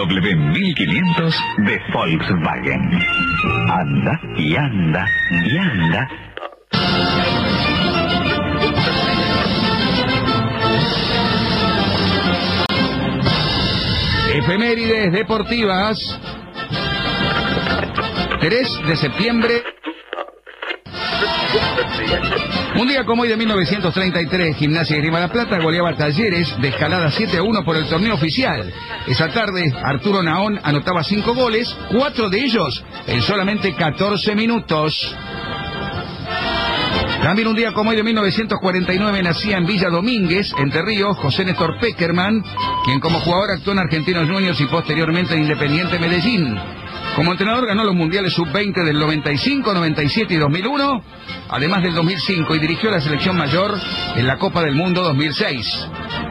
W1500 de Volkswagen. Anda y anda y anda. Efemérides deportivas. 3 de septiembre. Un día como hoy de 1933, Gimnasia de Grima La Plata goleaba a Talleres de escalada 7-1 por el torneo oficial. Esa tarde, Arturo Naón anotaba 5 goles, 4 de ellos en solamente 14 minutos. También un día como hoy de 1949 nacía en Villa Domínguez, Entre Ríos, José Néstor Peckerman, quien como jugador actuó en Argentinos Juniors y posteriormente en Independiente Medellín. Como entrenador ganó los mundiales sub-20 del 95, 97 y 2001, además del 2005, y dirigió la selección mayor en la Copa del Mundo 2006.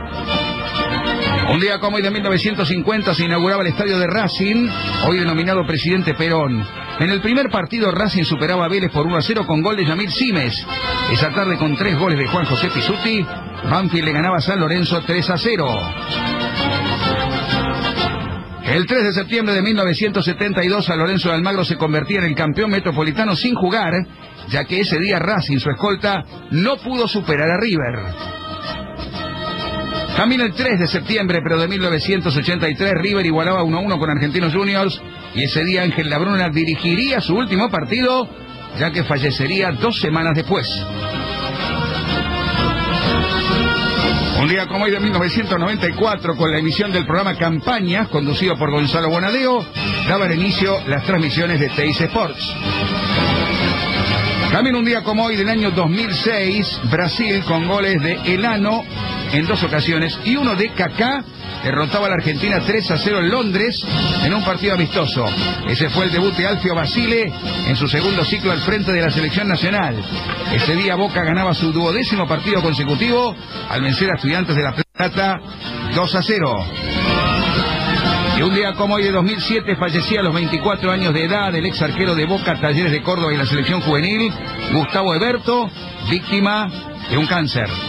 Un día como hoy de 1950 se inauguraba el estadio de Racing, hoy denominado Presidente Perón. En el primer partido Racing superaba a Vélez por 1-0 con gol de Yamil Simes. Esa tarde con 3 goles de Juan José Pizzuti, Banfield le ganaba a San Lorenzo 3-0. El 3 de septiembre de 1972, San Lorenzo de Almagro se convertía en el campeón metropolitano sin jugar, ya que ese día Racing, su escolta, no pudo superar a River. También el 3 de septiembre, pero de 1983, River igualaba 1-1 con Argentinos Juniors, y ese día Ángel Labruna dirigiría su último partido, ya que fallecería 2 semanas después. Un día como hoy de 1994, con la emisión del programa Campañas, conducido por Gonzalo Bonadeo, daban inicio las transmisiones de Teis Sports. También un día como hoy del año 2006, Brasil, con goles de Elano en 2 ocasiones y uno de Kaká, derrotaba a la Argentina 3-0 en Londres en un partido amistoso. Ese fue el debut de Alfio Basile en su segundo ciclo al frente de la selección nacional. Ese día Boca ganaba su 12º partido consecutivo al vencer a Estudiantes de La Plata 2-0. Y un día como hoy de 2007 fallecía a los 24 años de edad el ex arquero de Boca, Talleres de Córdoba y la selección juvenil, Gustavo Eberto, víctima de un cáncer.